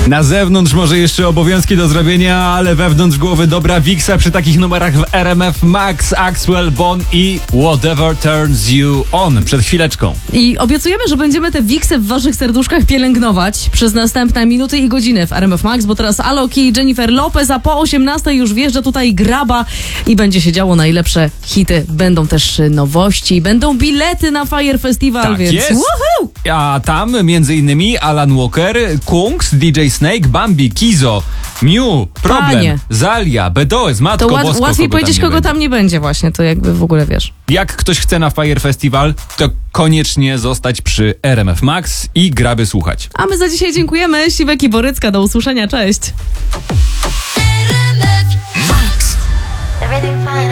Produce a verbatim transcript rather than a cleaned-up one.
Na zewnątrz może jeszcze obowiązki do zrobienia, ale wewnątrz głowy dobra Wixa przy takich numerach w R M F Max, Axwell, Bon i Whatever Turns You On przed chwileczką. I obiecujemy, że będziemy te Wiksy w waszych serduszkach pielęgnować przez następne minuty i godziny w R M F Max, bo teraz Alok i Jennifer Lopez, a po osiemnastej już wjeżdża tutaj Graba i będzie się działo najlepsze hity. Będą też nowości, będą bilety na Fire Festival, Tak więc jest. woohoo! A tam między innymi Alan Walker, Kungs, D J Snake, Bambi, Kizo, Mew, Problem, Panie. Zalia, B D O S, Matko To łat, Bosko. łatwiej kogo powiedzieć, nie kogo będzie. tam nie będzie właśnie, to jakby w ogóle wiesz. Jak ktoś chce na Fire Festival, to koniecznie zostać przy R M F Max i Graby słuchać. A my za dzisiaj dziękujemy. Siwek i Borycka, do usłyszenia, cześć.